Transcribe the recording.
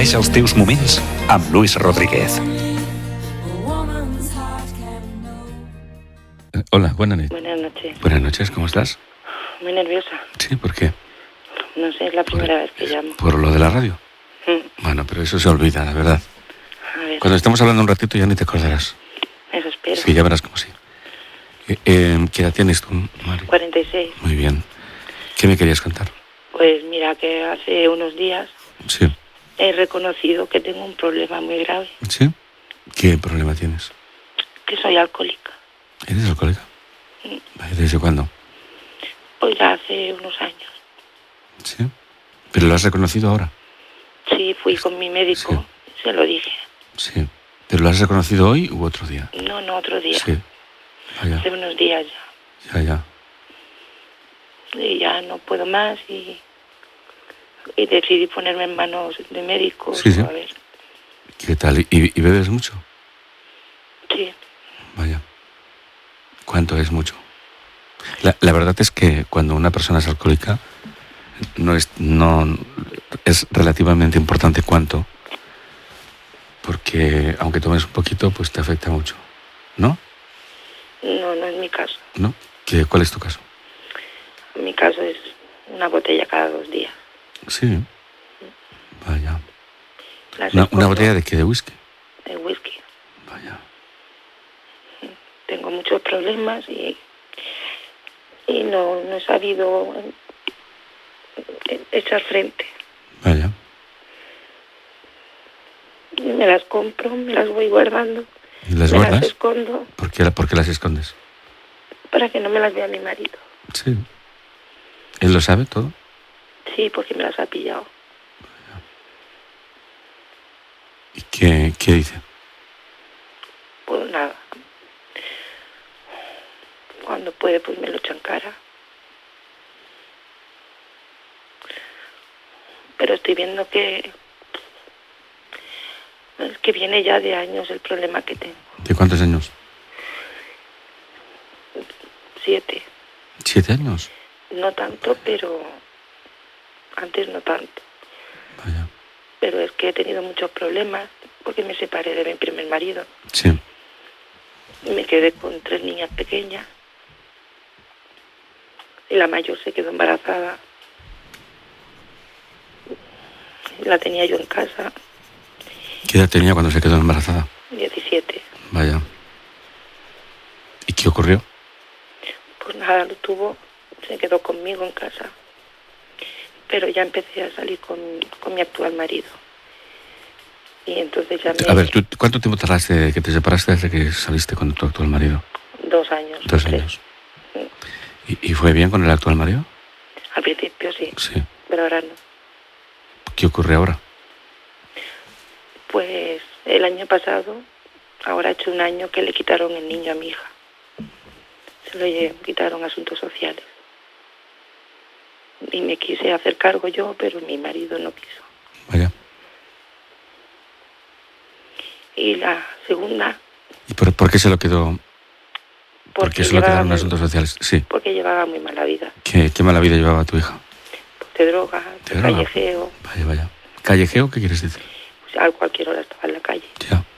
Comparteix els teus moments amb Luis Rodríguez. Hola, buenas noches. Buenas noches. Buenas noches, ¿cómo estás? Muy nerviosa. Sí, ¿por qué? No sé, es la primera vez que llamo. ¿Por lo de la radio? Bueno, pero eso se olvida, la verdad. A ver, Cuando estemos hablando un ratito ya ni te acordarás. eso espero. Sí, ya verás cómo sí. ¿Qué edad tienes tú, Mari? 46. Muy bien. ¿Qué me querías contar? Pues mira que hace unos días Sí. he reconocido que tengo un problema muy grave, ¿Sí? ¿Qué problema tienes? que soy alcohólica. ¿Eres alcohólica? Vale, ¿desde cuándo? Pues ya hace unos años. Sí. ¿Pero lo has reconocido ahora? Sí, fui con mi médico, se lo dije. Sí. ¿Pero lo has reconocido hoy u otro día? No, otro día. Sí. Vaya, Hace unos días ya. ya. Y ya no puedo más y decidí ponerme en manos de médicos. Sí. A ver. ¿Qué tal? ¿Y bebes mucho? Sí. Vaya. ¿Cuánto es mucho? La verdad es que cuando una persona es alcohólica no es relativamente importante cuánto, porque aunque tomes un poquito, pues te afecta mucho. ¿No? No es mi caso. ¿No? ¿Cuál es tu caso? Mi caso es una botella cada 2 días. Sí. Vaya. Las ¿Una escondo botella de qué? ¿De whisky? de whisky. Vaya. Tengo muchos problemas y no he sabido echar frente. Vaya. Me las compro, me las voy guardando. ¿Y las me guardas? las escondo ¿Por qué las escondes? para que no me las vea mi marido. Sí. ¿Él lo sabe todo? Sí, porque me las ha pillado. ¿Y qué dice? Pues nada. Cuando puede, pues me lo echa en cara. Pero estoy viendo que viene ya de años el problema que tengo. ¿De cuántos años? 7. ¿7 años? No tanto, pero antes no tanto. Vaya. Pero es que he tenido muchos problemas porque me separé de mi primer marido. Sí. Y me quedé con 3 niñas pequeñas. Y la mayor se quedó embarazada. La tenía yo en casa. ¿Qué edad tenía cuando se quedó embarazada? 17. Vaya. ¿Y qué ocurrió? Pues nada, lo tuvo. Se quedó conmigo en casa. Pero ya empecé a salir con mi actual marido. Y entonces ya A ver, ¿tú cuánto tiempo tardaste de que te separaste desde que saliste con tu actual marido? 2 años. 2 3. años. ¿Y fue bien con el actual marido? Al principio sí. Sí. Pero ahora no. ¿Qué ocurre ahora? Pues el año pasado, ahora ha hecho 1 año que le quitaron el niño a mi hija. Se lo quitaron a Asuntos Sociales. Y me quise hacer cargo yo, pero mi marido no quiso. Vaya. Y la segunda... ¿Y por qué se lo quedó? ¿Por qué se lo quedaron en Asuntos Sociales? Sí. Porque llevaba muy mala vida. ¿Qué mala vida llevaba tu hija? De droga, de droga? callejeo. Vaya. ¿Callejeo qué quieres decir? O sea, a cualquier hora estaba en la calle. Ya.